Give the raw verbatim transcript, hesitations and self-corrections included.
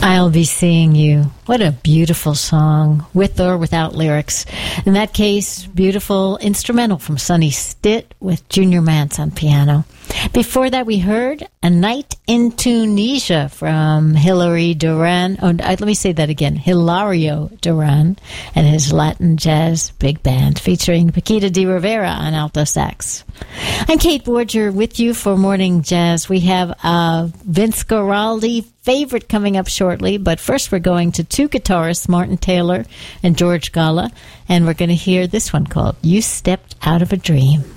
I'll Be Seeing You. What a beautiful song, with or without lyrics. In that case, beautiful instrumental from Sonny Stitt with Junior Mance on piano. Before that, we heard A Night in Tunisia from Hilary Duran. Oh, let me say that again. Hilario Duran and his Latin Jazz Big Band, featuring Paquita de Rivera on alto sax. I'm Kate Borger with you for Morning Jazz. We have a Vince Guaraldi favorite coming up shortly, but first we're going to two guitarists, Martin Taylor and George Gala, and we're going to hear this one called You Stepped Out of a Dream.